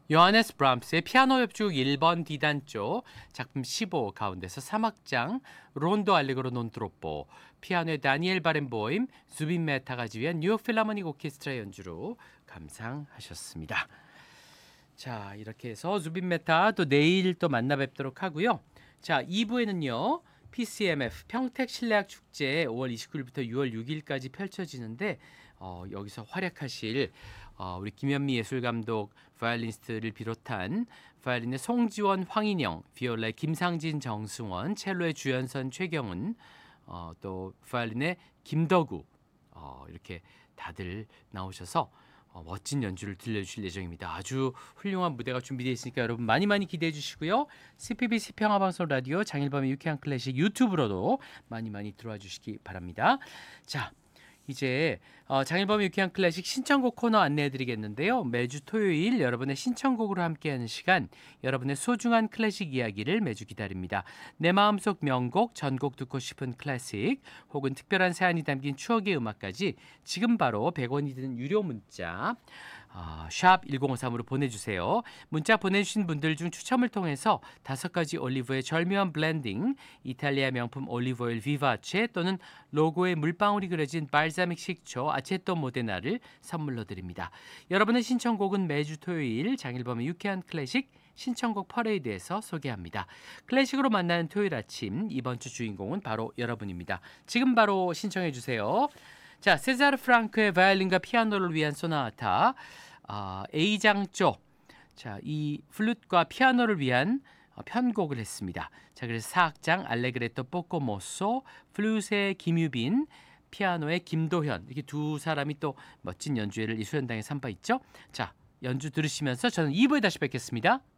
요하네스 브람스의 피아노 협주곡 1번 D단조 작품 15 가운데서 3악장 론도 알레그로 논 트로포 피아노의 다니엘 바렌보임, zu빈 메타가 지휘한 뉴욕 필라모닉 오케스트라 연주로 감상하셨습니다. 자, 이렇게 해서 zu빈 메타 또 내일 또 만나 뵙도록 하고요. 자, 2부에는요. PCMF 평택 실내악 축제 5월 29일부터 6월 6일까지 펼쳐지는데 여기서 활약하실 우리 김현미 예술감독 바이올리니스트를 비롯한 바이올린의 송지원, 황인영, 비올라의 김상진, 정승원, 첼로의 주연선, 최경은 또 바이올린의 김덕우 이렇게 다들 나오셔서 멋진 연주를 들려주실 예정입니다. 아주 훌륭한 무대가 준비되어 있으니까 여러분 많이 기대해 주시고요. CPBC 평화방송 라디오 장일범의 유쾌한 클래식 유튜브로도 많이 들어와 주시기 바랍니다. 자, 이제 장일범의 유쾌한 클래식 신청곡 코너 안내해 드리겠는데요. 매주 토요일 여러분의 신청곡으로 함께하는 시간, 여러분의 소중한 클래식 이야기를 매주 기다립니다. 내 마음속 명곡, 전곡 듣고 싶은 클래식 혹은 특별한 사연이 담긴 추억의 음악까지 지금 바로 100원이 드는 유료 문자 샵 1053으로 보내주세요. 문자 보내주신 분들 중 추첨을 통해서 5가지 올리브의 절묘한 블렌딩, 이탈리아 명품 올리브오일 비바체 또는 로고에 물방울이 그려진 발사믹 식초 아체토 모데나를 선물로 드립니다. 여러분의 신청곡은 매주 토요일 장일범의 유쾌한 클래식 신청곡 퍼레이드에서 소개합니다. 클래식으로 만나는 토요일 아침, 이번 주 주인공은 바로 여러분입니다. 지금 바로 신청해 주세요. 자, 세자르 프랑크의 바이올린과 피아노를 위한 소나타 A장조. 자, 이 플룻과 피아노를 위한 편곡을 했습니다. 자, 그래서 4악장 알레그레토 포코모소, 플룻의 김유빈, 피아노의 김도현, 이렇게 두 사람이 또 멋진 연주회를 이 수련당에 삼바 있죠. 자, 연주 들으시면서 저는 2부에 다시 뵙겠습니다.